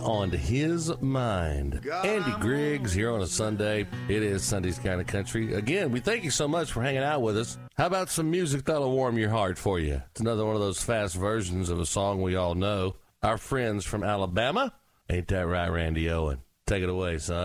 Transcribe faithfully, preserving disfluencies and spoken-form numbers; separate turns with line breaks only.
on his mind. Andy Griggs here on a Sunday. It is Sunday's Kind of Country. Again, we thank you so much for hanging out with us. How about some music that'll warm your heart for you? It's another one of those fast versions of a song we all know. Our friends from Alabama. Ain't that right, Randy Owen? Take it away, son.